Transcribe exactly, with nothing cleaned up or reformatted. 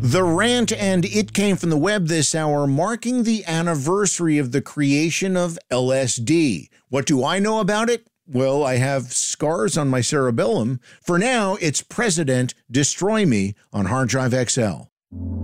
The rant and it came from the web this hour, marking the anniversary of the creation of L S D. What do I know about it? Well, I have scars on my cerebellum. For now, it's President Destroy Me on Hard Drive X L.